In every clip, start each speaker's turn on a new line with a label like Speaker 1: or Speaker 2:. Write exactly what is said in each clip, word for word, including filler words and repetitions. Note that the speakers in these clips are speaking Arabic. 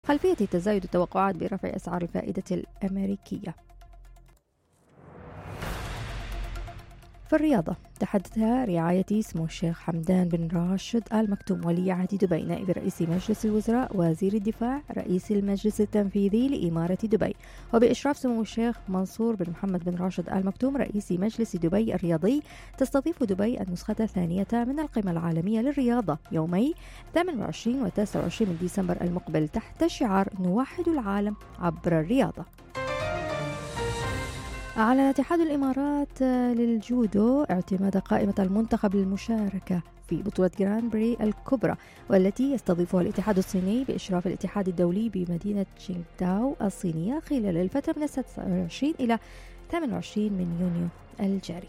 Speaker 1: خلفية تزايد التوقعات برفع أسعار الفائدة الأمريكية. في الرياضة، تحدث رعاية سمو الشيخ حمدان بن راشد آل مكتوم ولي عهد دبي نائب رئيس مجلس الوزراء وزير الدفاع رئيس المجلس التنفيذي لإمارة دبي، وبإشراف سمو الشيخ منصور بن محمد بن راشد آل مكتوم رئيس مجلس دبي الرياضي، تستضيف دبي النسخة الثانية من القمة العالمية للرياضة يومي ثمانية وعشرين و تسعة وعشرين من ديسمبر المقبل تحت شعار نوحد العالم عبر الرياضة. أعلن اتحاد الإمارات للجودو اعتماد قائمة المنتخب للمشاركة في بطولة جراند بري الكبرى، والتي يستضيفها الاتحاد الصيني بإشراف الاتحاد الدولي بمدينة تشينغتاو الصينية خلال الفترة من ستة وعشرين إلى ثمانية وعشرين من يونيو الجاري.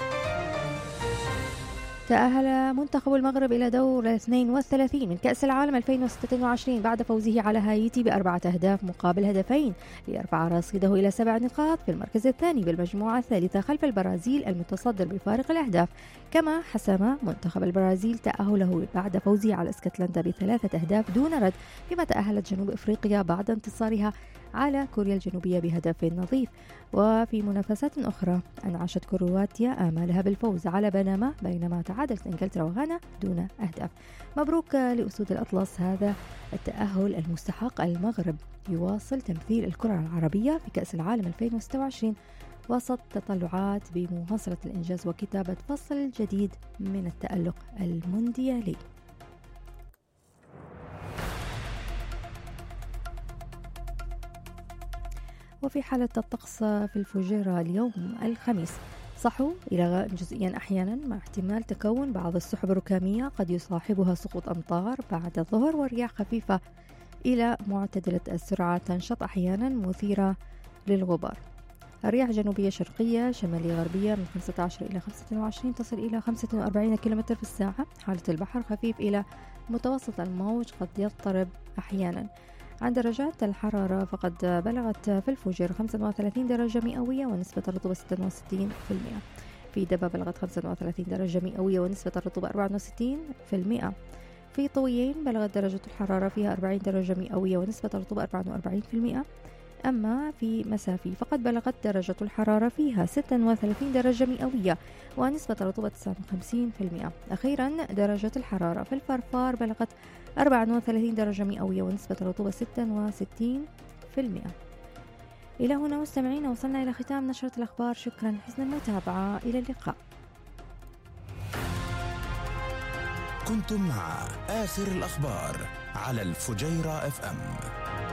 Speaker 1: تأهل منتخب المغرب إلى دور اثنين وثلاثين من كأس العالم ألفين وستة وعشرين بعد فوزه على هايتي بأربعة أهداف مقابل هدفين، ليرفع رصيده إلى سبع نقاط في المركز الثاني بالمجموعة الثالثة خلف البرازيل المتصدر بفارق الأهداف. كما حسم منتخب البرازيل تأهله بعد فوزه على اسكتلندا بثلاثة أهداف دون رد، فيما تأهلت جنوب أفريقيا بعد انتصارها على كوريا الجنوبية بهدف نظيف. وفي منافسات أخرى أنعشت كرواتيا آمالها بالفوز على بنما، بينما تعادلت إنجلترا وغانا دون أهداف. مبروك لأسود الأطلس هذا التأهل المستحق. المغرب يواصل تمثيل الكرة العربية في كأس العالم ألفين وستة وعشرين وسط تطلعات بمواصلة الإنجاز وكتابة فصل جديد من التألق المونديالي. وفي حالة الطقس في الفجيرة اليوم الخميس، صحو إلى غائم جزئيا أحيانا مع احتمال تكون بعض السحب الركامية قد يصاحبها سقوط أمطار بعد الظهر، ورياح خفيفة إلى معتدلة السرعة تنشط أحيانا مثيرة للغبار. الرياح جنوبية شرقية شمالية غربية من خمسة عشر إلى خمسة وعشرين تصل إلى خمسة وأربعين كيلومتر في الساعة. حالة البحر خفيف إلى متوسط الموج قد يضطرب أحيانا. عن درجات الحرارة فقد بلغت في الفجر خمسة وثلاثين درجة مئوية ونسبة الرطوبة ستة وستين بالمئة. في دبا بلغت خمسة وثلاثين درجة مئوية ونسبة الرطوبة أربعة وستين بالمئة. في طويين بلغت درجة الحرارة فيها أربعين درجة مئوية ونسبة الرطوبة أربعة وأربعين بالمئة. أما في مسافي فقد بلغت درجة الحرارة فيها ستة وثلاثين درجة مئوية ونسبة الرطوبة تسعة وخمسين بالمئة. أخيرا درجة الحرارة في الفرفار بلغت أربعة وثلاثين درجة مئوية ونسبة الرطوبة ستة وستين بالمئة. إلى هنا مستمعين وصلنا إلى ختام نشرة الأخبار. شكرا لحسن المتابعة، إلى اللقاء.
Speaker 2: كنتم مع آخر الأخبار على الفجيرة اف ام.